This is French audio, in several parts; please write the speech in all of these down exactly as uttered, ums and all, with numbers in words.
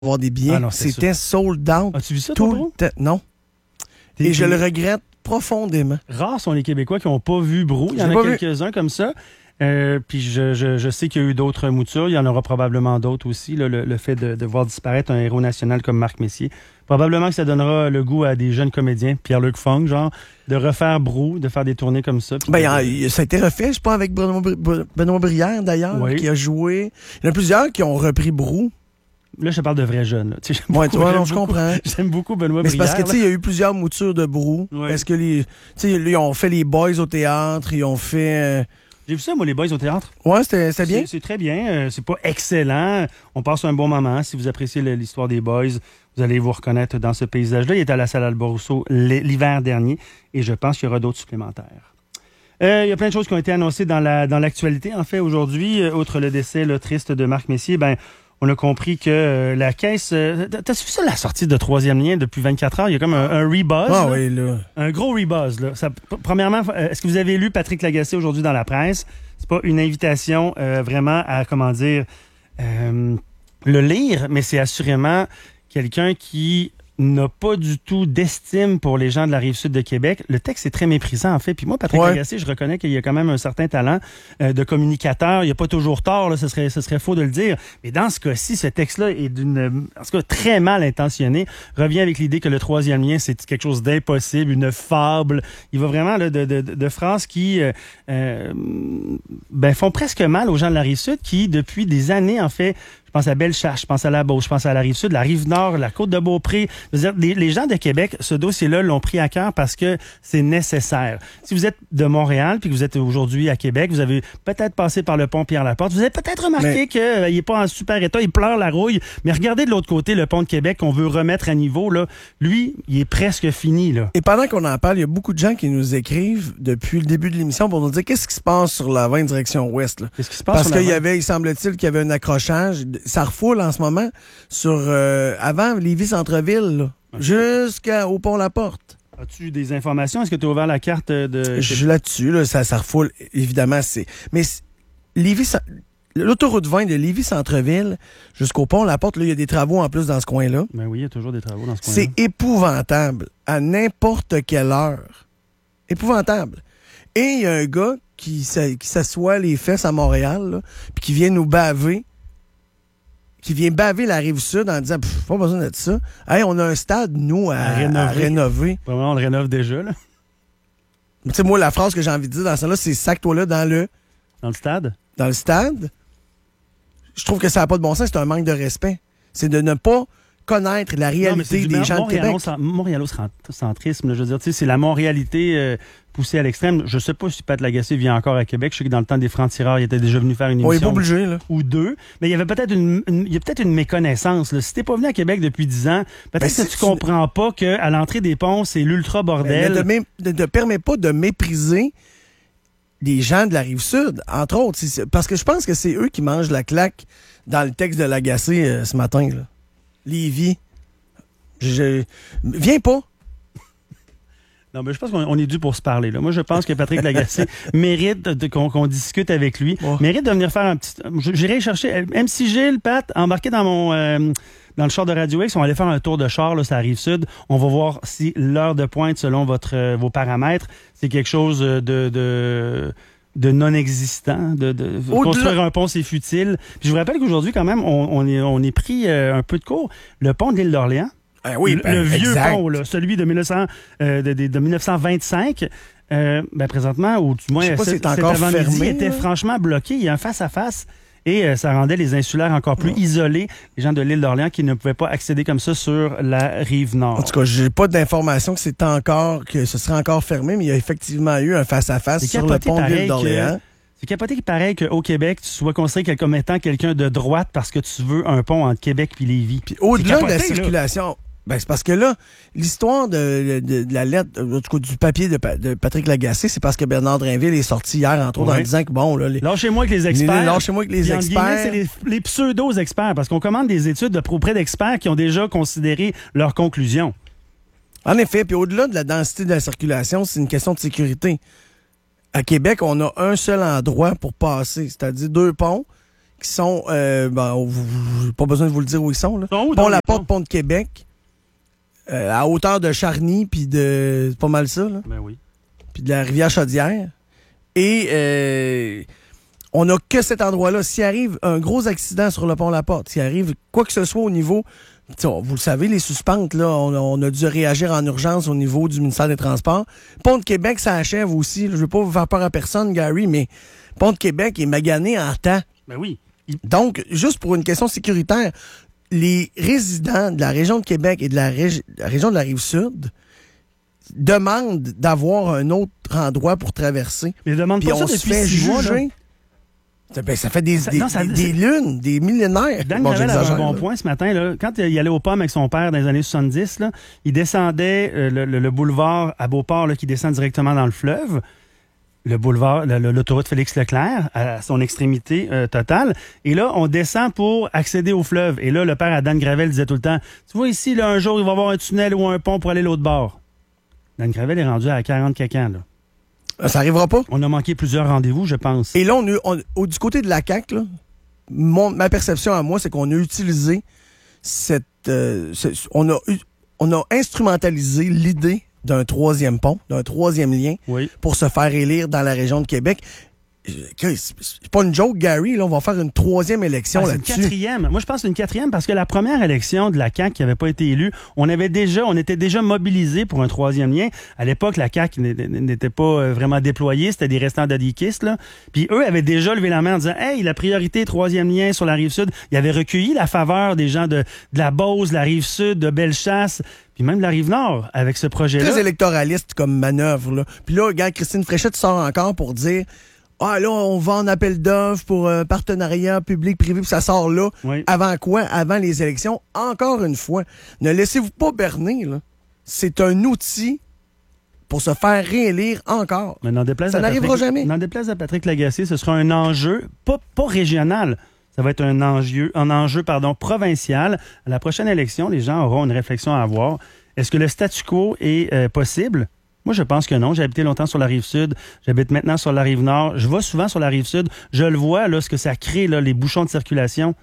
avoir des billets. Ah non, C'était sold out. As-tu vu ça, tout toi, le temps. Non. T'es- Et je t'es- le regrette profondément. Rares sont les Québécois qui n'ont pas vu Brou. Il y en J'ai a pas vu. quelques-uns comme ça. Euh, puis je, je, je sais qu'il y a eu d'autres moutures. Il y en aura probablement d'autres aussi. Là, le, le fait de, de voir disparaître un héros national comme Marc Messier. Probablement que ça donnera le goût à des jeunes comédiens, Pierre-Luc Funk, genre, de refaire Brou, de faire des tournées comme ça. puis Ben, de- il y a- ça a été refait, je sais pas, avec Benoît, Br- Benoît Brière, d'ailleurs, Oui. qui a joué. Il y en a plusieurs qui ont repris Brou. Là, je te parle de vrais jeunes. Là. Tu sais, j'aime Ouais, beaucoup- tu vois, j'aime non, je beaucoup- comprends. J'aime beaucoup Benoît Mais c'est Brière. parce que, tu sais, il y a eu plusieurs moutures de Brou. Ouais. Est-ce que les. Tu sais, ils ont fait les boys au théâtre, ils ont fait. euh, J'ai vu ça, moi, les boys au théâtre. Ouais, c'était c'était bien. C'est, c'est très bien. Euh, c'est pas excellent. On passe un bon moment. Si vous appréciez le- l'histoire des boys, vous allez vous reconnaître dans ce paysage-là. Il est à la salle Albert Rousseau l- l'hiver dernier et je pense qu'il y aura d'autres supplémentaires. Euh, il y a plein de choses qui ont été annoncées dans, la, dans l'actualité. En fait, aujourd'hui, euh, outre le décès le triste de Marc Messier, ben, on a compris que euh, la caisse... Euh, t'as vu ça, la sortie de Troisième Lien depuis vingt-quatre heures? Il y a comme un, un rebuzz. Ah là. oui, là. Un gros rebuzz, là. Ça, p- premièrement, euh, est-ce que vous avez lu Patrick Lagacé aujourd'hui dans la presse? C'est pas une invitation euh, vraiment à, comment dire, euh, le lire, mais c'est assurément quelqu'un qui n'a pas du tout d'estime pour les gens de la Rive-Sud de Québec. Le texte est très méprisant, en fait. Puis moi, Patrick Ouais. Lagacé, je reconnais qu'il y a quand même un certain talent euh, de communicateur. Il n'y a pas toujours tort, là, ce serait, ce serait faux de le dire. Mais dans ce cas-ci, ce texte-là est d'une, en tout cas, très mal intentionné. Revient avec l'idée que le troisième lien, c'est quelque chose d'impossible, une fable. Il va vraiment là, de, de, de phrases qui euh, euh, ben, font presque mal aux gens de la Rive-Sud qui, depuis des années, en fait, je pense à Bellechasse, je pense à la Beauce, je pense à la Rive-Sud, la Rive-Nord, la Côte-de-Beaupré. Je veux dire, les, les gens de Québec, ce dossier-là l'ont pris à cœur parce que c'est nécessaire. Si vous êtes de Montréal puis que vous êtes aujourd'hui à Québec, vous avez peut-être passé par le pont Pierre-Laporte, vous avez peut-être remarqué Mais- qu'il n'est pas en super état, il pleure la rouille. Mais regardez de l'autre côté le pont de Québec qu'on veut remettre à niveau. Là. Lui, il est presque fini. Là. Et pendant qu'on en parle, il y a beaucoup de gens qui nous écrivent depuis le début de l'émission pour nous dire qu'est-ce qui se passe sur la vingt direction ouest. Là. Qu'est-ce qui se passe? Parce sur la qu'il y vingt? avait, il semble-t-il qu'il y avait un accrochage. Ça refoule en ce moment sur euh, avant Lévis-Centreville, là, jusqu'au pont La Porte. As-tu des informations? Est-ce que tu as ouvert la carte de... Je suis là-dessus, là, ça, ça refoule, évidemment. c'est Mais c'est- Lévis, l'autoroute vingt de Lévis-Centreville jusqu'au pont La Porte, là, il y a des travaux en plus dans ce coin-là. Ben oui, il y a toujours des travaux dans ce coin-là. C'est épouvantable à n'importe quelle heure. Épouvantable. Et il y a un gars qui, s'a- qui s'assoit les fesses à Montréal, là, puis qui vient nous baver, qui vient baver la Rive-Sud en disant Pff, pas besoin de ça. Hey, on a un stade, nous, à, À à rénover. rénover. Vraiment, on le rénove déjà, là, Tu sais, moi, la phrase que j'ai envie de dire dans ça là, c'est sac-toi là dans le, dans le stade. dans le stade. Je trouve que ça n'a pas de bon sens, c'est un manque de respect. C'est de ne pas connaître la Non, mais réalité c'est du des gens de Québec. Montréalo- Montréalocentrisme, là, je veux dire, tu sais, c'est la Montréalité euh, poussée à l'extrême. Je sais pas si Pat Lagacé vient encore à Québec. Je sais que dans le temps des Francs-Tireurs, il était déjà venu faire une On est émission pas obligé, là. ou deux. Mais il y avait peut-être une, une- il y a peut-être une méconnaissance. Là. Si t'es pas venu à Québec depuis dix ans, peut-être Ben, que c'est- tu comprends pas qu'à l'entrée des ponts, c'est l'ultra bordel. Mais ne, mé- ne te permet pas de mépriser les gens de la Rive-Sud, entre autres. C'est- c'est- Parce que je pense que c'est eux qui mangent la claque dans le texte de Lagacé euh, ce matin. Là. Lévis. Je... Viens pas. Non, mais je pense qu'on on est dû pour se parler. Là. Moi, je pense que Patrick Lagacé mérite de- qu'on, qu'on discute avec lui. Oh. Mérite de venir faire un petit... J'irai chercher... M C Gilles, Pat, embarqué dans mon... euh, dans le char de Radio X, on va aller faire un tour de char, là, ça arrive sud. On va voir si l'heure de pointe, selon votre, euh, vos paramètres, c'est quelque chose de... de de non-existant, de, de Au-delà- construire un pont, c'est futile. Puis je vous rappelle qu'aujourd'hui, quand même, on, on est, on est pris euh, un peu de cours. Le pont de l'île d'Orléans, Ben oui, le, ben, le vieux exact. pont, là, celui de, mille neuf cents, euh, de, de, de mille neuf cent vingt-cinq, euh, ben, présentement, ou du moins Je sais pas si cet, c'est cet encore avant-midi, fermé, était là. franchement bloqué. Il y a un face-à-face. Et euh, ça rendait les insulaires encore plus isolés, les gens de l'île d'Orléans qui ne pouvaient pas accéder comme ça sur la rive nord. En tout cas, j'ai pas d'informations que c'est encore que ce serait encore fermé, mais il y a effectivement eu un face-à-face C'est sur le capoté pont de pareil l'île d'Orléans. que- C'est capoté qu'il paraît qu'au Québec, tu sois considéré comme étant quelqu'un de droite parce que tu veux un pont entre Québec et Lévis. Puis au-delà C'est de la capoté, là. circulation, ben c'est parce que là, l'histoire de, de- de la lettre, en tout cas du papier de, Pa- de Patrick Lagacé, c'est parce que Bernard Drinville est sorti hier, entre autres, Ouais. en disant que bon, là, les, Lâchez-moi avec les experts. lâchez-moi avec les Puis, entre guillemets, experts. c'est les, les pseudo-experts, parce qu'on commande des études de- auprès d'experts qui ont déjà considéré leurs conclusions. En effet, puis au-delà de la densité de la circulation, c'est une question de sécurité. À Québec, on a un seul endroit pour passer, c'est-à-dire deux ponts qui sont, euh, ben, vous, vous, pas besoin de vous le dire où ils sont, là. Sont où, Pont dans La les Porte, ponts? Pont de Québec, euh, à hauteur de Charny, puis de, c'est pas mal ça, là. Ben oui. Puis de la rivière Chaudière. Et, euh, on n'a que cet endroit-là. S'il arrive un gros accident sur le pont La Porte, s'il arrive quoi que ce soit au niveau, vous le savez, les suspentes, là, on, on a dû réagir en urgence au niveau du ministère des Transports. Pont de Québec, ça achève aussi. Je veux pas vous faire peur à personne, Gary, mais Pont de Québec est magané en temps. Ben oui. Il... Donc, juste pour une question sécuritaire, les résidents de la région de Québec et de la, régi- la région de la Rive-Sud demandent d'avoir un autre endroit pour traverser. Mais demande Puis pas ça on se depuis fait six mois, là. juger. Ça, ben, ça fait des, Ça- des, non, ça- des, des lunes, des millénaires. Dan Bon, Gravel avait un j'exagère, bon là. point ce matin. Là. Quand il allait aux pommes avec son père dans les années soixante-dix, là, il descendait euh, le, le- le boulevard à Beauport là, qui descend directement dans le fleuve. Le boulevard, le- le- l'autoroute Félix-Leclerc, à son extrémité euh, totale. Et là, on descend pour accéder au fleuve. Et là, le père à Dan Gravel disait tout le temps, tu vois ici, là, un jour, il va y avoir un tunnel ou un pont pour aller l'autre bord. Dan Gravel est rendu à quarante cacan, là. Ça arrivera pas. On a manqué plusieurs rendez-vous, je pense. Et là, on, a- on- au, du côté de la C A Q, là, mon- ma perception à moi, c'est qu'on a utilisé cette... euh, ce- on, a, eu- on a instrumentalisé l'idée d'un troisième pont, d'un troisième lien, Oui. pour se faire élire dans la région de Québec. C'est c'est pas une joke, Gary. Là, on va faire une troisième élection Ah, c'est une là-dessus. quatrième. Moi, je pense que c'est une quatrième parce que la première élection de la C A Q qui n'avait pas été élue, on avait déjà, on était déjà mobilisés pour un troisième lien. À l'époque, la C A Q n'était- n'était pas euh, vraiment déployée. C'était des restants d'adikistes, là. Puis eux avaient déjà levé la main en disant, hey, la priorité, troisième lien sur la Rive-Sud. Ils avaient recueilli la faveur des gens de, de la Beauce, la Rive-Sud, de Bellechasse, puis même de la Rive-Nord avec ce projet-là. Très électoraliste comme manœuvre. Là. Puis là, regarde, Christine Fréchette sort encore pour dire ah là, on va en appel d'offres pour un partenariat public-privé, puis ça sort là. Oui. Avant quoi? Avant les élections. Encore une fois, ne laissez-vous pas berner. Là. C'est un outil pour se faire réélire encore. Mais n'en déplaise Ça à n'arrivera Patrick- jamais. N'en déplaise à Patrick Lagacé, ce sera un enjeu, pas, pas régional. Ça va être un enjeu, un enjeu pardon, provincial. À la prochaine élection, les gens auront une réflexion à avoir. Est-ce que le statu quo est euh, possible? Moi, je pense que non. J'ai habité longtemps sur la Rive-Sud. J'habite maintenant sur la Rive-Nord. Je vais souvent sur la Rive-Sud. Je le vois, là, ce que ça crée, là, les bouchons de circulation.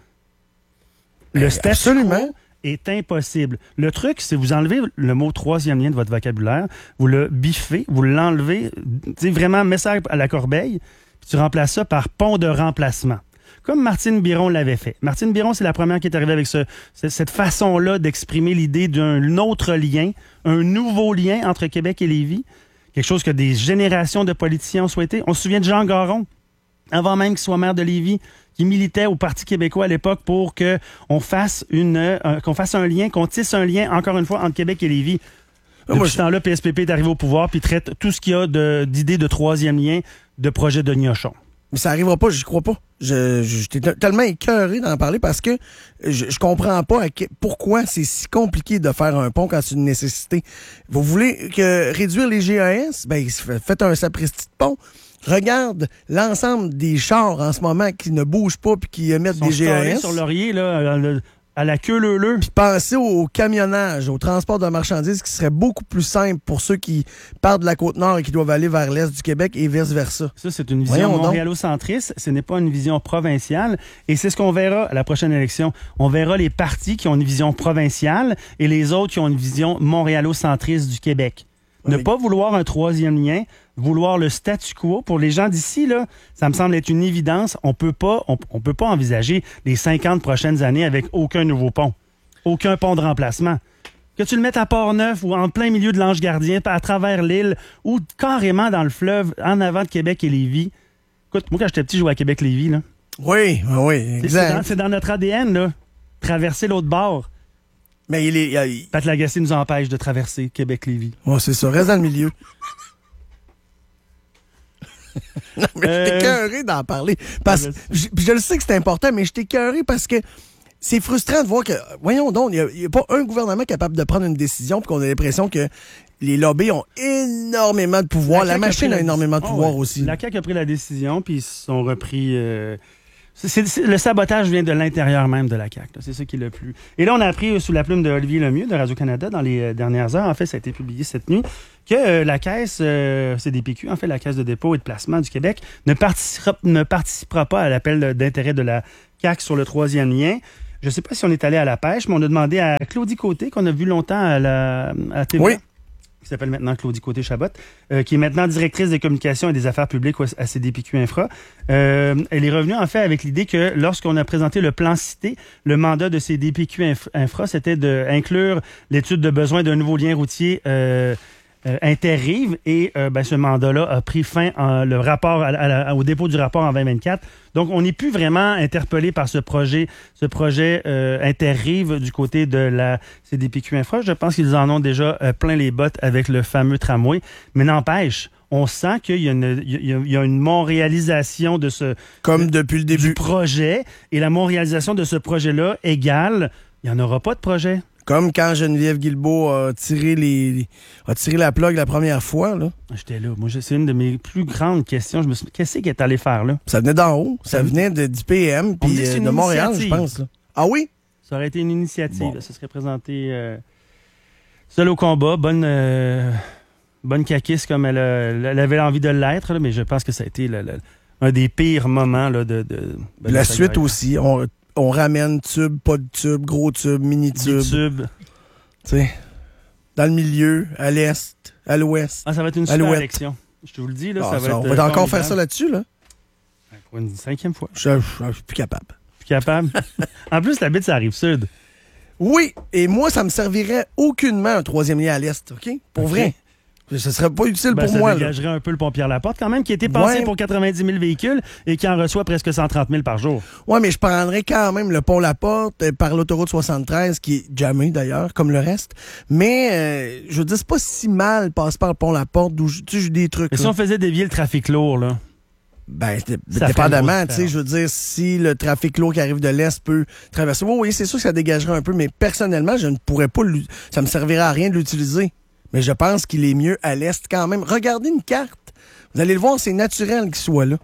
Le Euh, statu absolument. quo est impossible. Le truc, c'est vous enlevez le mot troisième lien de votre vocabulaire, vous le biffez, vous l'enlevez, tu sais, vraiment, mets ça à la corbeille, puis tu remplaces ça par pont de remplacement. Comme Martine Biron l'avait fait. Martine Biron, c'est la première qui est arrivée avec ce, ce- cette façon-là d'exprimer l'idée d'un autre lien, un nouveau lien entre Québec et Lévis, quelque chose que des générations de politiciens ont souhaité. On se souvient de Jean Garon, avant même qu'il soit maire de Lévis, qui militait au Parti québécois à l'époque pour que on fasse une, euh, qu'on fasse un lien, qu'on tisse un lien, encore une fois, entre Québec et Lévis. Ah, Depuis moi, ce temps-là, P S P P est arrivé au pouvoir puis traite tout ce qu'il y a de- d'idées de troisième lien, de projet de gnochon. Mais ça arrivera pas, j'y crois pas. Je, je- j'étais te- tellement écœuré d'en parler parce que je, je comprends pas à que- pourquoi c'est si compliqué de faire un pont quand c'est une nécessité. Vous voulez que réduire les G A S? Ben, f- faites un sapristi de pont. Regarde l'ensemble des chars en ce moment qui ne bougent pas puis qui émettent Ils sont des G A storés S. sur Laurier, là, à la- à la queue leu-leu. Puis pensez au, au camionnage, au transport de marchandises qui serait beaucoup plus simple pour ceux qui partent de la Côte-Nord et qui doivent aller vers l'est du Québec et vice-versa. Ça, c'est une vision Voyons donc. montréalocentriste. Ce n'est pas une vision provinciale. Et c'est ce qu'on verra à la prochaine élection. On verra les partis qui ont une vision provinciale et les autres qui ont une vision montréalocentriste du Québec. Ne Oui. pas vouloir un troisième lien, vouloir le statu quo. Pour les gens d'ici, là, ça me semble être une évidence. On peut pas, on, on peut pas envisager les cinquante prochaines années avec aucun nouveau pont. Aucun pont de remplacement. Que tu le mettes à Port-Neuf ou en plein milieu de l'Ange Gardien, à travers l'île ou carrément dans le fleuve, en avant de Québec et Lévis. Écoute, moi, quand j'étais petit, je jouais à Québec-Lévis, là. Oui, oui, C'est- C'est dans, exact. c'est dans notre A D N, là. Traverser l'autre bord. Mais il est... il- il- Pat Lagacé nous empêche de traverser Québec-Lévis. Ouais, c'est ça, reste dans le milieu. Non, mais Euh, je t'ai écœuré d'en parler. Parce Ah, que je, je le sais que c'est important, mais je t'ai écœuré parce que c'est frustrant de voir que, voyons donc, il n'y a, a pas un gouvernement capable de prendre une décision puis qu'on a l'impression que les lobbies ont énormément de pouvoir. La, C A Q machine pris a la énormément de déci- pouvoir Ah ouais. aussi. La C A Q a pris la décision, puis ils se sont repris... euh, c'est- c'est- c'est- le sabotage vient de l'intérieur même de la C A Q. là. C'est ça qui est le plus... Et là, on a appris euh, sous la plume de Olivier Lemieux de Radio-Canada dans les euh, dernières heures, en fait, ça a été publié cette nuit, que euh, la Caisse, euh, C D P Q, en fait, la Caisse de dépôt et de placement du Québec, ne participera, ne participera pas à l'appel d'intérêt de la C A Q sur le troisième lien. Je ne sais pas si on est allé à la pêche, mais on a demandé à Claudie Côté, qu'on a vu longtemps à la à T V A. Oui. Qui s'appelle maintenant Claudie Côté-Chabot, euh, qui est maintenant directrice des communications et des affaires publiques à C D P Q Infra. Euh, elle est revenue en fait avec l'idée que lorsqu'on a présenté le plan cité, le mandat de C D P Q Infra, c'était d'inclure l'étude de besoin d'un nouveau lien routier euh, euh, inter-rive et euh, ben, ce mandat-là a pris fin en, le rapport à, à, au dépôt du rapport en vingt vingt-quatre. Donc, on n'est plus vraiment interpellé par ce projet, ce projet euh, inter-rive du côté de la C D P Q Infra. Je pense qu'ils en ont déjà euh, plein les bottes avec le fameux tramway. Mais n'empêche, on sent qu'il y a une, il y a, il y a une montréalisation de ce... Comme de, depuis le début. Du projet. Et la montréalisation de ce projet-là égale, il n'y en aura pas de projet. Comme quand Geneviève Guilbeault a tiré les, les a tiré la plug la première fois, là. J'étais là. Moi, c'est une de mes plus grandes questions. Je me suis dit, qu'est-ce qu'elle est allée faire, là? Ça venait d'en haut. Ça venait de, du P M puis euh, de Montréal, je pense. Là. Ah oui? Ça aurait été une initiative. Bon. Là. Ça serait présenté euh, seul au combat. Bonne, euh, bonne caquisse comme elle, euh, elle avait envie de l'être, là, mais je pense que ça a été le, le, un des pires moments là, de, de, de La suite aussi. On, on ramène tube, pas de tube, gros tube, mini-tube. Tube. Tu sais, dans le milieu, à l'est, à l'ouest. Ah, ça va être une super élection. Je te vous le dis, là, ah, ça, ça va on être... On va encore faire ça là-dessus, là? Pour une cinquième fois. Je, je, je suis plus capable. Plus capable? En plus, la bite, ça arrive sud. Oui, et moi, ça me servirait aucunement un troisième lien à l'est, OK? Pour okay. vrai. Ce serait pas utile ben, pour ça moi. Ça dégagerait là. un peu le pont Pierre-Laporte, quand même, qui a été pensé ouais. pour quatre-vingt-dix mille véhicules et qui en reçoit presque cent trente mille par jour. Oui, mais je prendrais quand même le pont Laporte euh, par l'autoroute soixante-treize, qui est jamais d'ailleurs, comme le reste. Mais, euh, je veux dire, c'est pas si mal passer par le pont Laporte, d'où tu sais, j'ai des trucs. Mais là. si on faisait dévier le trafic lourd, là? Ben, dépendamment, tu sais, je veux dire, si le trafic lourd qui arrive de l'Est peut traverser. Oui, oui, c'est sûr que ça dégagerait un peu, mais personnellement, je ne pourrais pas, ça me servirait à rien de l'utiliser. Mais je pense qu'il est mieux à l'Est quand même. Regardez une carte. Vous allez le voir, c'est naturel qu'il soit là.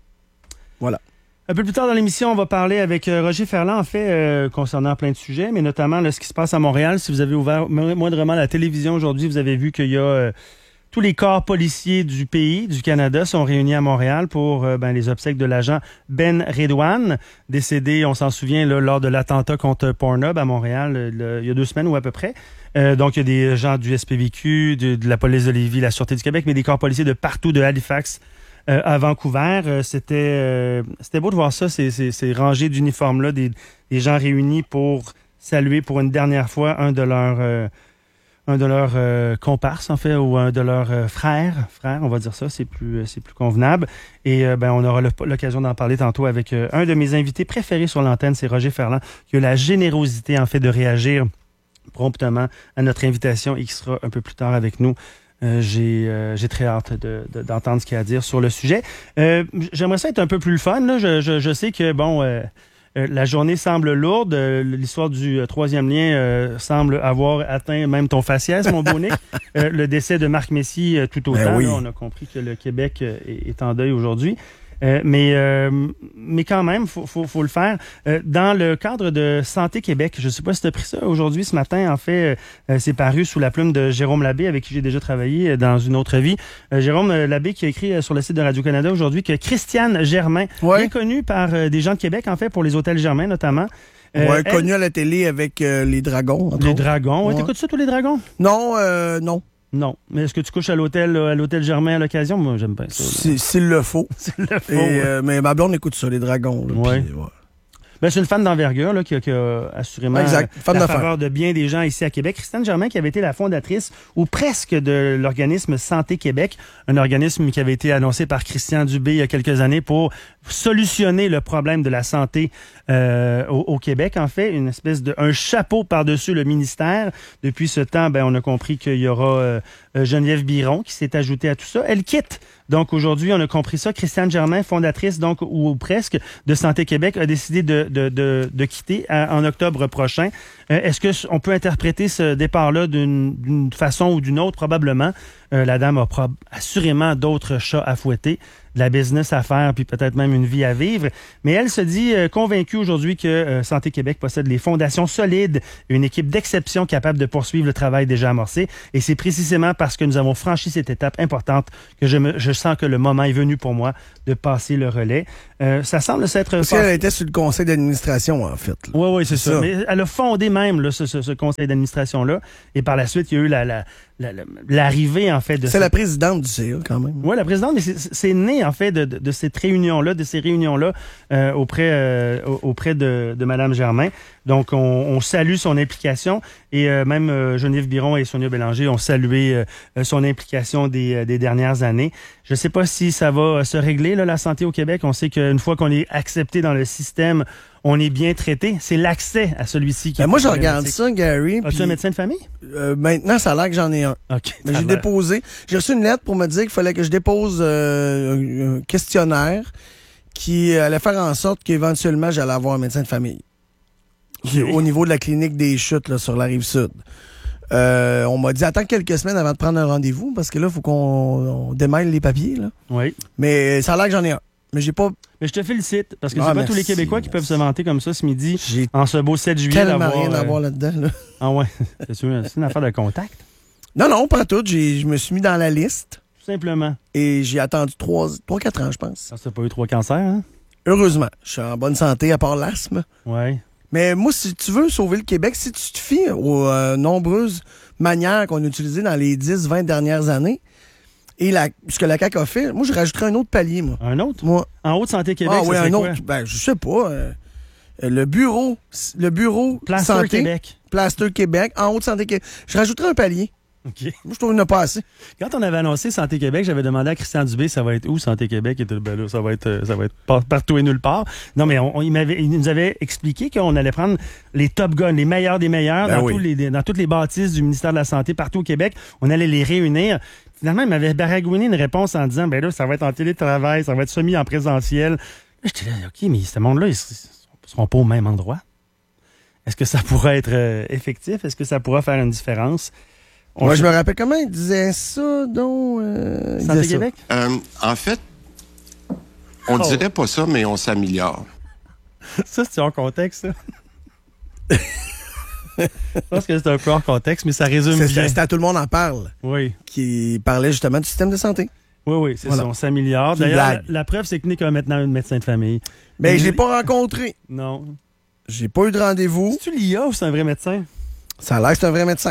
Voilà. Un peu plus tard dans l'émission, on va parler avec euh, Roger Ferland, en fait, euh, concernant plein de sujets, mais notamment là, ce qui se passe à Montréal. Si vous avez ouvert moindrement la télévision aujourd'hui, vous avez vu qu'il y a... Euh, tous les corps policiers du pays, du Canada, sont réunis à Montréal pour euh, ben, les obsèques de l'agent Ben Redouane, décédé, on s'en souvient, là, lors de l'attentat contre Pornhub à Montréal, le, il y a deux semaines ou à peu près. Euh, donc, il y a des gens du S P V Q, de, de la police de Lévis, la Sûreté du Québec, mais des corps policiers de partout, de Halifax euh, à Vancouver. Euh, c'était euh, c'était beau de voir ça, ces, ces, ces rangées d'uniformes-là, des, des gens réunis pour saluer pour une dernière fois un de leurs... Euh, un de leurs euh, comparses, en fait, ou un de leurs euh, frères, frères, on va dire ça, c'est plus, c'est plus convenable. Et euh, ben, on aura l'occasion d'en parler tantôt avec euh, un de mes invités préférés sur l'antenne, c'est Roger Ferland, qui a la générosité, en fait, de réagir promptement à notre invitation et qui sera un peu plus tard avec nous. Euh, j'ai, euh, j'ai très hâte de, de, d'entendre ce qu'il y a à dire sur le sujet. Euh, j'aimerais ça être un peu plus le fun, là. Je, je, je sais que, bon... Euh, Euh, la journée semble lourde. Euh, l'histoire du euh, troisième lien euh, semble avoir atteint même ton faciès, mon beau Nick. Euh, le décès de Marc Messier euh, tout autant. Ben oui. Là, on a compris que le Québec euh, est, est en deuil aujourd'hui. Euh, mais, euh, mais quand même, faut, faut, faut le faire. Euh, dans le cadre de Santé Québec, je ne sais pas si tu as pris ça aujourd'hui, ce matin, en fait, euh, c'est paru sous la plume de Jérôme Labbé, avec qui j'ai déjà travaillé dans une autre vie. Euh, Jérôme Labbé qui a écrit euh, sur le site de Radio-Canada aujourd'hui que Christiane Germain, ouais. bien connue par euh, des gens de Québec, en fait, pour les hôtels Germain notamment. Euh, ouais, connue à la télé avec euh, les Dragons. Les autres. Dragons. Ouais, ouais. T'écoutes ça, tous les Dragons? Non, euh, non. Non. Mais est-ce que tu couches à l'hôtel à l'hôtel Germain à l'occasion? Moi, j'aime pas ça. S'il le faut. S'il le faut. Et, ouais. euh, mais ma blonde écoute ça, les Dragons. Là, ouais. Pis, ouais. Ben, c'est une fan d'envergure là, qui, a, qui a assurément exact. Fan la faveur de bien des gens ici à Québec. Christiane Germain, qui avait été la fondatrice ou presque de l'organisme Santé Québec, un organisme qui avait été annoncé par Christian Dubé il y a quelques années pour solutionner le problème de la santé euh, au, au Québec. En fait, une espèce de un chapeau par-dessus le ministère. Depuis ce temps, ben, on a compris qu'il y aura euh, Geneviève Biron qui s'est ajoutée à tout ça. Elle quitte. Donc aujourd'hui, on a compris ça. Christiane Germain, fondatrice donc ou, ou presque de Santé Québec, a décidé de, de, de, de quitter à, en octobre prochain. Euh, est-ce que on peut interpréter ce départ-là d'une, d'une façon ou d'une autre? Probablement. Euh, la dame a prob- assurément d'autres chats à fouetter. de la business à faire, puis peut-être même une vie à vivre. Mais elle se dit euh, convaincue aujourd'hui que euh, Santé Québec possède les fondations solides, une équipe d'exception capable de poursuivre le travail déjà amorcé. Et c'est précisément parce que nous avons franchi cette étape importante que je, me, je sens que le moment est venu pour moi de passer le relais. Euh, ça semble s'être... Parce qu'elle était sur le conseil d'administration, en fait. Oui, oui, c'est ça. ça. Mais elle a fondé même là, ce, ce, ce conseil d'administration-là. Et par la suite, il y a eu la, la, la, la, l'arrivée, en fait, de... C'est cette... la présidente du C A, quand même. Oui, la présidente, mais c'est, c'est né, en fait, de, de, de cette réunion-là, de ces réunions-là euh, auprès, euh, auprès de, de Mme Germain. Donc, on, on salue son implication et euh, même euh, Geneviève Biron et Sonia Bélanger ont salué euh, son implication des, des dernières années. Je ne sais pas si ça va se régler, là, la santé au Québec. On sait qu'une fois qu'on est accepté dans le système, on est bien traité. C'est l'accès à celui-ci qui ben est moi, je regarde ça, Gary. As-tu puis, un médecin de famille? Euh, maintenant, ça a l'air que j'en ai un. OK. Mais j'ai déposé. J'ai reçu une lettre pour me dire qu'il fallait que je dépose euh, un, un questionnaire qui allait faire en sorte qu'éventuellement, j'allais avoir un médecin de famille. Okay. Au niveau de la clinique des Chutes, là, sur la Rive-Sud. Euh, on m'a dit, attends quelques semaines avant de prendre un rendez-vous, parce que là, il faut qu'on on démêle les papiers. Là. Oui. Mais ça a l'air que j'en ai un. Mais j'ai pas... Mais je te félicite, parce que ah, c'est pas merci, tous les Québécois merci. qui peuvent se vanter comme ça ce midi, j'ai en ce beau sept juillet. tellement d'avoir, rien à euh... voir là-dedans. Là. Ah ouais, c'est sûr, c'est une affaire de contact. Non, non, pas tout. J'ai, je me suis mis dans la liste. Tout simplement. Et j'ai attendu trois quatre ans, je pense. Ça, c'est pas eu trois cancers, hein? Heureusement. Je suis en bonne santé, à part l'asthme. Oui. Mais moi, si tu veux sauver le Québec, si tu te fies aux euh, nombreuses manières qu'on a utilisées dans les dix vingt dernières années, et la, ce que la C A Q a fait, moi, je rajouterais un autre palier, moi. Un autre? Moi. En haut de Santé Québec, ah, ça oui, serait un quoi? autre. Ben, je sais pas. Euh, le bureau, le bureau Plaster santé, Québec. Plaster Québec, en haut de Santé Québec. Je rajouterais un palier. OK. Moi, je trouve qu'il n'y en a pas assez. Quand on avait annoncé Santé Québec, j'avais demandé à Christian Dubé, ça va être où Santé Québec? Et ben là, ça va être, ça va être partout et nulle part. Non, mais on, on, il, m'avait, il nous avait expliqué qu'on allait prendre les top guns, les meilleurs des meilleurs, ben dans, oui. tous les, dans toutes les bâtisses du ministère de la Santé partout au Québec. On allait les réunir. Finalement, il m'avait baragouiné une réponse en disant, ben là, ça va être en télétravail, ça va être semi en présentiel. Là, j'étais là, OK, mais ce monde-là, ils ne seront pas au même endroit. Est-ce que ça pourrait être euh, effectif? Est-ce que ça pourra faire une différence? Moi, je me rappelle comment il disait ça, donc... Euh, Santé disait Québec? Ça. Euh, en fait, on oh. dirait pas ça, mais on s'améliore. Ça, c'est hors contexte, ça? Je pense que c'est un peu hors contexte, mais ça résume c'est, bien. C'était à Tout le monde en parle. Oui. Qui parlait justement du système de santé. Oui, oui, c'est voilà. ça, on s'améliore. D'ailleurs, la, la preuve, c'est que Nick a maintenant un médecin de famille. Mais ben, je l'ai pas rencontré. Non. J'ai pas eu de rendez-vous. C'est-tu l'I A ou c'est un vrai médecin? Ça a l'air que c'est un vrai médecin.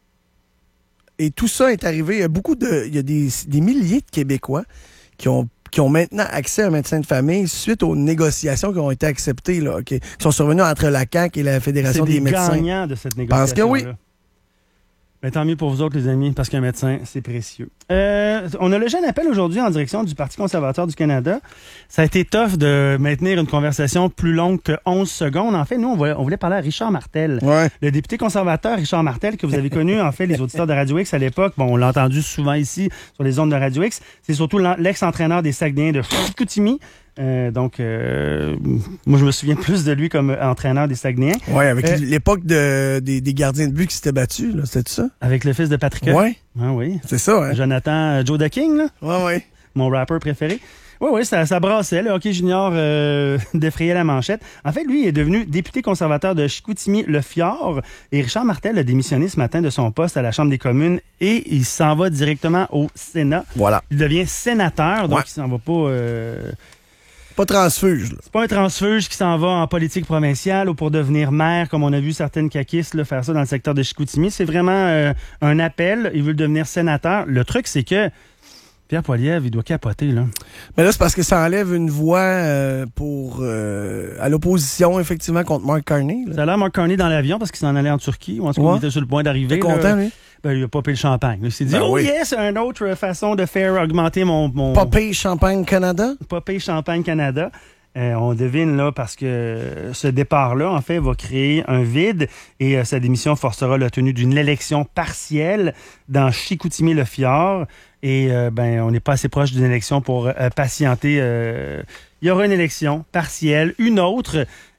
Et tout ça est arrivé. Il y a beaucoup de. Il y a des, des milliers de Québécois qui ont, qui ont maintenant accès à un médecin de famille suite aux négociations qui ont été acceptées, là, qui, qui sont survenues entre la C A Q et la Fédération c'est des, des médecins. C'est gagnants de cette négociation. Parce que oui. Là. Mais tant mieux pour vous autres, les amis, parce qu'un médecin, c'est précieux. Euh, on a le jeune appel aujourd'hui en direction du Parti conservateur du Canada. Ça a été tough de maintenir une conversation plus longue que onze secondes. En fait, nous, on voulait, on voulait parler à Richard Martel. Ouais. Le député conservateur Richard Martel, que vous avez connu, en fait, les auditeurs de Radio X à l'époque. Bon, on l'a entendu souvent ici, sur les ondes de Radio X. C'est surtout l'ex-entraîneur des Saguenayens de Chicoutimi. Euh, donc, euh, moi, je me souviens plus de lui comme entraîneur des Saguenayens. Oui, avec euh, l'époque de, des, des gardiens de but qui s'étaient battus, là, c'était ça? Avec le fils de Patrick. Oui. Ah oui. C'est ça, hein? Jonathan euh, Joe the King, là. Oui, oui. Mon rappeur préféré. Oui, oui, ça, ça brassait. Le hockey junior euh, défrayait la manchette. En fait, lui, il est devenu député conservateur de Chicoutimi-Le Fjord. Et Richard Martel a démissionné ce matin de son poste à la Chambre des communes et il s'en va directement au Sénat. Voilà. Il devient sénateur, donc ouais. il s'en va pas... Euh, Pas transfuge. Là. C'est pas un transfuge qui s'en va en politique provinciale ou pour devenir maire, comme on a vu certaines caquistes là, faire ça dans le secteur de Chicoutimi. C'est vraiment euh, un appel. Ils veulent devenir sénateur. Le truc, c'est que Pierre Poilievre, il doit capoter, là. Mais là, c'est parce que ça enlève une voix euh, pour euh, à l'opposition, effectivement, contre Mark Carney. Là. Ça a l'air Mark Carney dans l'avion parce qu'il s'en allait en Turquie. Ou en tout cas, ouais. il était sur le point d'arriver. T'es content, lui? Ben, il a popé le champagne. Il s'est dit, ben oh oui. yes, une autre façon de faire augmenter mon... mon... Popé Champagne Canada? Popé Champagne Canada. Euh, on devine là parce que ce départ-là, en fait, va créer un vide et euh, sa démission forcera la tenue d'une élection partielle dans Chicoutimi-Le Fjord. Et euh, ben, on n'est pas assez proche d'une élection pour euh, patienter. Euh, il y aura une élection partielle, une autre.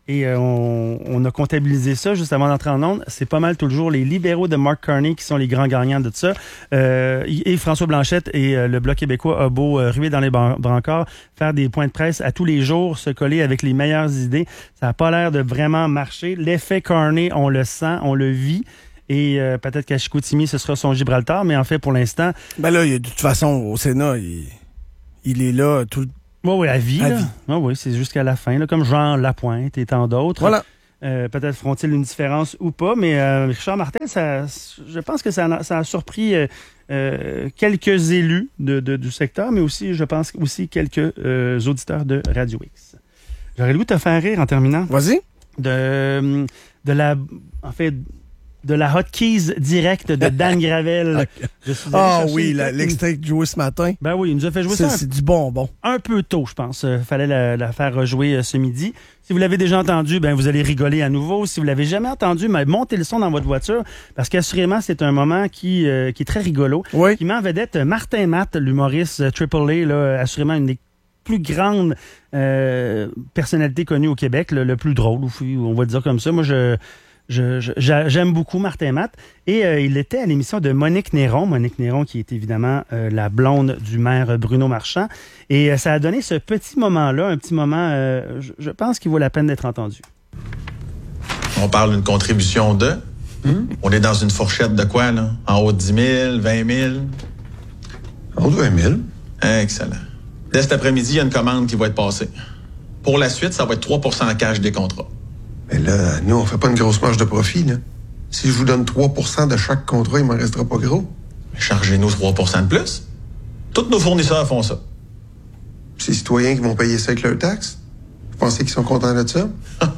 Et euh, on, on a comptabilisé ça juste avant d'entrer en onde. C'est pas mal toujours les libéraux de Mark Carney qui sont les grands gagnants de ça. Euh, et François Blanchette et euh, le Bloc québécois a beau euh, ruer dans les brancards, faire des points de presse à tous les jours, se coller avec les meilleures idées. Ça n'a pas l'air de vraiment marcher. L'effet Carney, on le sent, on le vit. Et euh, peut-être qu'à Chicoutimi, ce sera son Gibraltar. Mais en fait, pour l'instant... Ben là, il y a, de toute façon, au Sénat, il, il est là tout le temps. Oui, oui, à vie. À là. vie. Oh, oui, c'est jusqu'à la fin, là, comme Jean Lapointe et tant d'autres. Voilà. Euh, peut-être feront-ils une différence ou pas, mais euh, Richard Martel, ça, je pense que ça a, ça a surpris euh, euh, quelques élus de, de, du secteur, mais aussi, je pense, aussi quelques euh, auditeurs de Radio X. J'aurais le goût de te faire rire en terminant. Vas-y. De, de la... En fait... de la Hot Keys directe de Dan Gravel. Ah okay. oui, la, l'extrait joué ce matin. Ben oui, il nous a fait jouer c'est, ça. C'est du bonbon. Un peu tôt, je pense. Il euh, fallait la, la faire rejouer euh, ce midi. Si vous l'avez déjà entendu, ben vous allez rigoler à nouveau. Si vous l'avez jamais entendu, ben, montez le son dans votre voiture parce qu'assurément, c'est un moment qui, euh, qui est très rigolo. Oui. Qui met en vedette Martin Matt, l'humoriste euh, Triple A, là, assurément une des plus grandes euh, personnalités connues au Québec, là, le plus drôle, on va le dire comme ça. Moi, je... Je, je, j'aime beaucoup Martin Matt. Et euh, il était à l'émission de Monique Néron. Monique Néron, qui est évidemment euh, la blonde du maire Bruno Marchand. Et euh, ça a donné ce petit moment-là, un petit moment, euh, je, je pense qu'il vaut la peine d'être entendu. On parle d'une contribution de... Hmm? On est dans une fourchette de quoi, là? En haut de dix mille, vingt mille? En haut de vingt mille. Excellent. Dès cet après-midi, il y a une commande qui va être passée. Pour la suite, ça va être trois pour cent en cash des contrats. Mais là, nous, on fait pas une grosse marge de profit, là. Si je vous donne trois pour cent de chaque contrat, il m'en restera pas gros. Mais chargez-nous trois pour cent de plus. Tous nos fournisseurs font ça. Ces citoyens qui vont payer ça avec leurs taxes, vous pensez qu'ils sont contents de ça?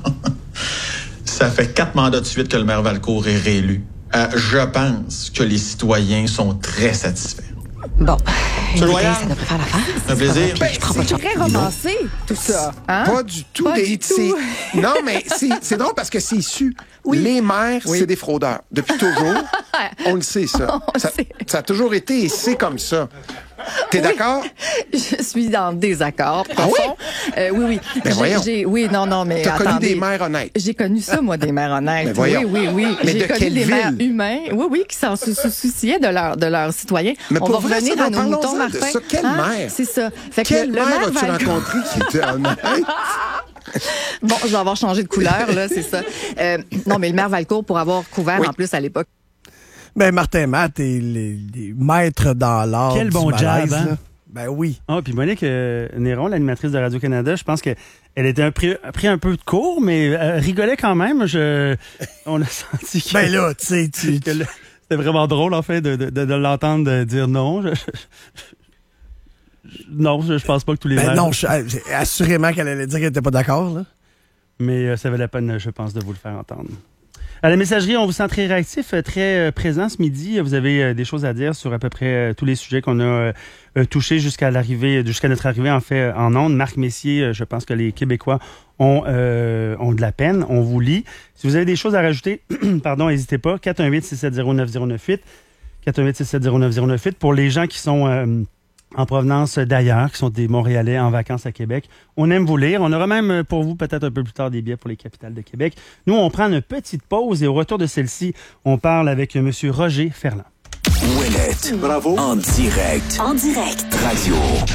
Ça fait quatre mandats de suite que le maire Valcourt est réélu. Euh, je pense que les citoyens sont très satisfaits. Bon, Monsieur le ça devrait faire l'affaire. Un plaisir. Ben, C'est très romancé, tout ça. Hein? Pas du tout. Pas des, du tout. c'est- Non, mais c'est, c'est drôle parce que c'est su. Oui. Les maires, Oui. c'est des fraudeurs. Depuis toujours, on le sait, ça. On ça, sait. ça a toujours été et c'est comme ça. T'es Oui. d'accord? Je suis en désaccord profond. Ah Euh, oui, oui. Ben J'ai- voyons. j'ai- oui, non, non, mais T'as connu attendez. des maires honnêtes. J'ai connu ça, moi, des maires honnêtes. Ben voyons. Oui, oui, oui. Mais J'ai de connu quelle des ville? maires humains, oui, oui, qui s'en sou- sou- souciaient de, leur, de leurs citoyens. Mais On pour va vrai, revenir ça, à nos parlons-en moutons, de Martin. ça. Quelle Hein? maire? C'est ça. Fait que Quelle le, le maire maire as-tu Valcourt- rencontré qui était honnête? Bon, je vais avoir changé de couleur, là, c'est ça. Euh, non, mais le maire Valcourt, pour avoir couvert Oui. en plus à l'époque. Ben, Martin Matt est les, les maîtres dans l'art. Quel du bon malaise, jab, hein? là. Ben oui. Ah, puis Monique euh, Néron, l'animatrice de Radio-Canada, je pense qu'elle était un, pris, pris un peu de cours, mais euh, rigolait quand même. Je, on a senti que, Ben là, tu sais, tu... que le- c'était vraiment drôle, en fait, de, de, de, de l'entendre dire non. Je, je- je- non, je, je pense pas que tous les Ben maires... non, je- assurément qu'elle allait dire qu'elle était pas d'accord, là. Mais euh, ça valait la peine, je pense, de vous le faire entendre. À la messagerie, on vous sent très réactif, euh, très euh, présent ce midi. Vous avez euh, des choses à dire sur à peu près euh, tous les sujets qu'on a euh, euh, touchés jusqu'à l'arrivée, jusqu'à notre arrivée en fait en ondes. Marc Messier, euh, je pense que les Québécois ont euh, ont de la peine. On vous lit. Si vous avez des choses à rajouter, pardon, n'hésitez pas. quatre un huit, six sept zéro, neuf zéro neuf huit. quatre un huit, six sept zéro, neuf zéro neuf huit. Pour les gens qui sont euh, en provenance d'ailleurs, qui sont des Montréalais en vacances à Québec. On aime vous lire. On aura même pour vous peut-être un peu plus tard des billets pour les capitales de Québec. Nous, on prend une petite pause et au retour de celle-ci, on parle avec M. Roger Ferland. Ouellette. Bravo. En direct. En direct. Radio.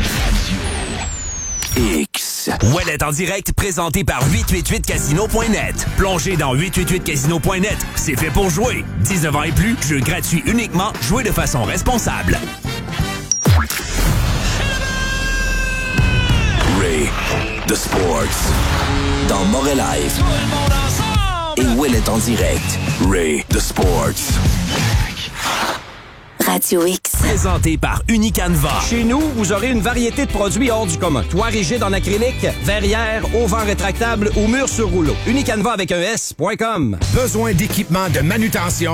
X. Ouellette en direct, présenté par huit cent quatre-vingt-huit casino point net. Plongez dans huit cent quatre-vingt-huit casino point net. C'est fait pour jouer. dix-neuf ans et plus, jeu gratuit uniquement. Jouez de façon responsable. Ray. The Sports. Dans Montréal Live. Et Ouellette en direct. Ray. The Sports. Radio X. Présenté par Unicanva. Chez nous, vous aurez une variété de produits hors du commun. Toit rigide en acrylique, verrière, auvent rétractable ou mur sur rouleau. Unicanva avec un S point com. Besoin d'équipement de manutention? Chez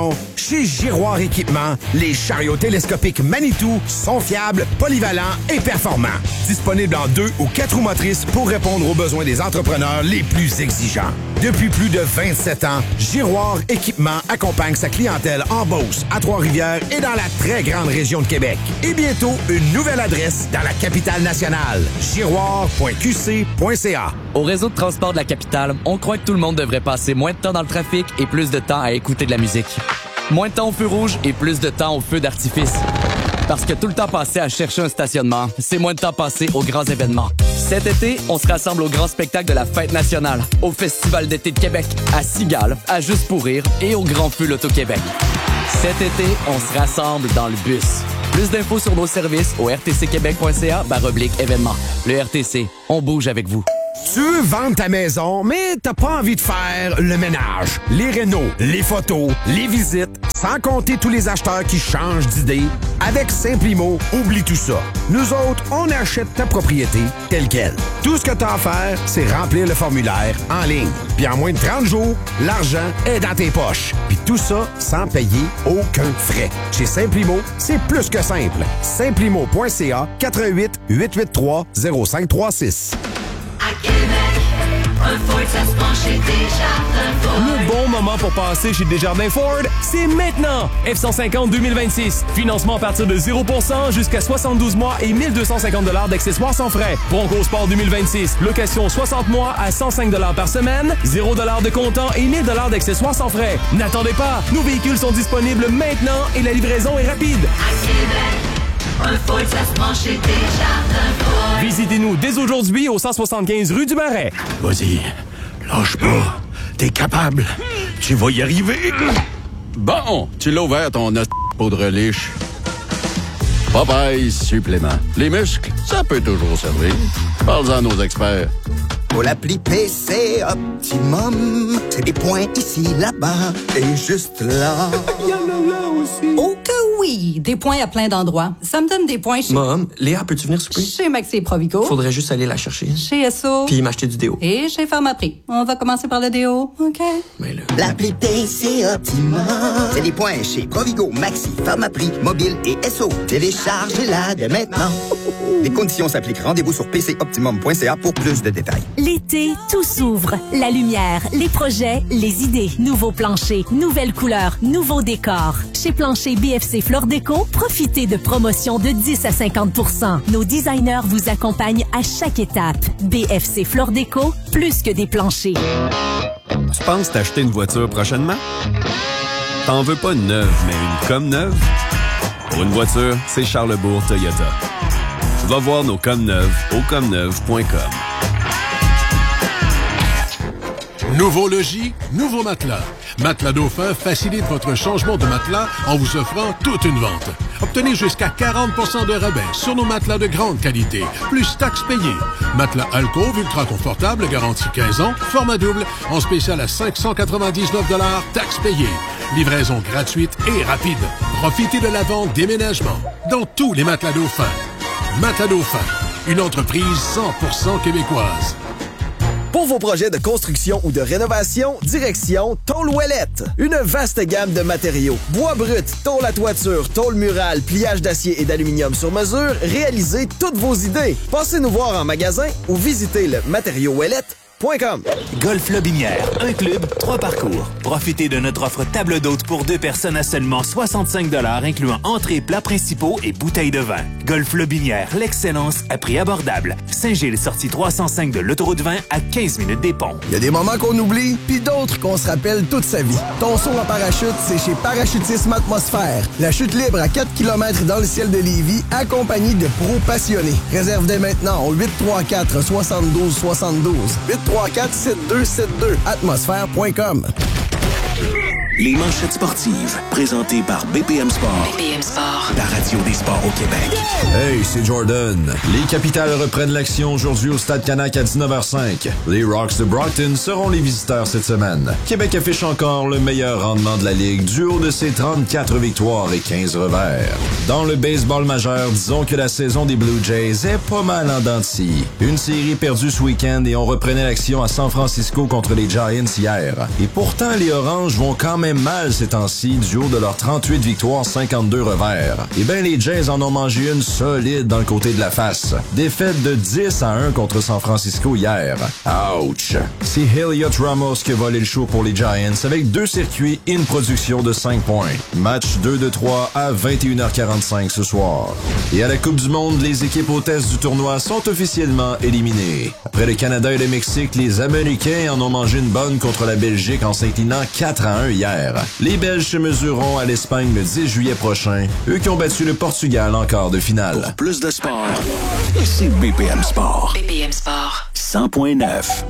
Chez Giroir Équipement, les chariots télescopiques Manitou sont fiables, polyvalents et performants. Disponibles en deux ou quatre roues motrices pour répondre aux besoins des entrepreneurs les plus exigeants. Depuis plus de vingt-sept ans, Giroir Équipement accompagne sa clientèle en Beauce, à Trois-Rivières et dans la très grande région de Québec. Et bientôt, une nouvelle adresse dans la capitale nationale. giroir point q c point c a. Au réseau de transport de la capitale, on croit que tout le monde devrait passer moins de temps dans le trafic et plus de temps à écouter de la musique. Moins de temps au feu rouge et plus de temps au feu d'artifice. Parce que tout le temps passé à chercher un stationnement, c'est moins de temps passé aux grands événements. Cet été, on se rassemble au grand spectacle de la Fête nationale, au Festival d'été de Québec, à Cigale, à Juste pour rire et au Grand Feu L'Auto-Québec. Cet été, on se rassemble dans le bus. Plus d'infos sur nos services au r t c québec point c a barre oblique événements. Le R T C, on bouge avec vous. Tu veux vendre ta maison, mais t'as pas envie de faire le ménage, les rénaux, les photos, les visites, sans compter tous les acheteurs qui changent d'idée. Avec Simplimo, oublie tout ça. Nous autres, on achète ta propriété telle quelle. Tout ce que t'as à faire, c'est remplir le formulaire en ligne. Puis en moins de trente jours, l'argent est dans tes poches. Puis tout ça sans payer aucun frais. Chez Simplimo, c'est plus que simple. Simplimo point c a quatre un huit, huit huit trois, zéro cinq trois six. À Québec, un Ford, ça se prend chez Desjardins Ford. Le bon moment pour passer chez Desjardins Ford, c'est maintenant! F cent cinquante deux mille vingt-six. Financement à partir de zéro pour cent jusqu'à soixante-douze mois et mille deux cent cinquante dollars d'accessoires sans frais. Bronco Sport deux mille vingt-six. Location soixante mois à cent cinq dollars par semaine, zéro dollars de comptant et mille dollars d'accessoires sans frais. N'attendez pas! Nos véhicules sont disponibles maintenant et la livraison est rapide. À Québec, un Ford, ça se prend chez Desjardins Ford. Visitez-nous dès aujourd'hui au cent soixante-quinze rue du Marais. Vas-y, lâche pas. T'es capable. Tu vas y arriver. Bon, tu l'as ouvert ton os poudre liche. Popeye supplément. Les muscles, ça peut toujours servir. Parle-en à nos experts. Pour l'appli P C Optimum, c'est des points ici, là-bas et juste là. Il y en a là aussi. Oh que oui, des points à plein d'endroits. Ça me donne des points chez... Mom, Léa, peux-tu venir souper? Chez Maxi et Provigo. Faudrait juste aller la chercher. Chez S O. Puis m'acheter du déo. Et chez Pharmaprix. On va commencer par le déo, OK? Mais là... L'appli P C Optimum, c'est des points chez Provigo, Maxi, Pharmaprix, Mobile et S O. Téléchargez-la dès maintenant. Les conditions s'appliquent. Rendez-vous sur p c optimum point c a pour plus de détails. L'été, tout s'ouvre. La lumière, les projets, les idées. Nouveaux planchers, nouvelles couleurs, nouveaux décors. Chez Plancher B F C Flore Déco, profitez de promotions de dix à cinquante pour cent. Nos designers vous accompagnent à chaque étape. B F C Flore Déco, plus que des planchers. Tu penses t'acheter une voiture prochainement? T'en veux pas une neuve, mais une comme neuve? Pour une voiture, c'est Charlebourg Toyota. Va voir nos comme neuves au comme neuve point com. Nouveau logis, nouveau matelas. Matelas Dauphin facilite votre changement de matelas en vous offrant toute une vente. Obtenez jusqu'à quarante pour cent de rabais sur nos matelas de grande qualité, plus taxes payées. Matelas Alcove ultra confortable, garantie quinze ans, format double, en spécial à cinq cent quatre-vingt-dix-neuf dollars, taxes payées. Livraison gratuite et rapide. Profitez de la vente déménagement dans tous les matelas Dauphin. Matelas Dauphin, une entreprise cent pour cent québécoise. Pour vos projets de construction ou de rénovation, direction Tôle Ouellette. Une vaste gamme de matériaux. Bois brut, tôle à toiture, tôle murale, pliage d'acier et d'aluminium sur mesure, réalisez toutes vos idées. Passez nous voir en magasin ou visitez le matériau ouellette point com. Golf Lobinière, un club, trois parcours. Profitez de notre offre table d'hôte pour deux personnes à seulement soixante-cinq dollars, incluant entrées, plats principaux et bouteilles de vin. Golf Lobinière, l'excellence à prix abordable. Saint-Gilles, sortie trois cent cinq de l'autoroute vingt à quinze minutes des ponts. Il y a des moments qu'on oublie, puis d'autres qu'on se rappelle toute sa vie. Ton saut en parachute, c'est chez Parachutisme Atmosphère. La chute libre à quatre kilomètres dans le ciel de Lévis, accompagnée de pros passionnés. Réserve dès maintenant au huit trois quatre, soixante-douze soixante-douze. huit trois quatre, sept deux sept deux. atmosphère point com. Les manchettes sportives, présentées par B P M Sport. B P M Sport. La radio des sports au Québec. Hey, c'est Jordan. Les Capitales reprennent l'action aujourd'hui au Stade Canac à dix-neuf heures cinq. Les Rocks de Brockton seront les visiteurs cette semaine. Québec affiche encore le meilleur rendement de la Ligue du haut de ses trente-quatre victoires et quinze revers. Dans le baseball majeur, disons que la saison des Blue Jays est pas mal en dents de scie. Une série perdue ce week-end et on reprenait l'action à San Francisco contre les Giants hier. Et pourtant, les Oranges vont quand même bien mal ces temps-ci du haut de leurs trente-huit victoires, cinquante-deux revers. Eh bien, les Jays en ont mangé une solide dans le côté de la face. Défaite de dix à un contre San Francisco hier. Ouch! C'est Heliot Ramos qui a volé le show pour les Giants avec deux circuits et une production de cinq points. Match deux de trois à vingt et une heures quarante-cinq ce soir. Et à la Coupe du Monde, les équipes hôtesses du tournoi sont officiellement éliminées. Après le Canada et le Mexique, les Américains en ont mangé une bonne contre la Belgique en s'inclinant quatre à un hier. Les Belges se mesureront à l'Espagne le dix juillet prochain, eux qui ont battu le Portugal en quart de finale. Pour plus de sport, c'est B P M Sport. B P M Sport. cent point neuf.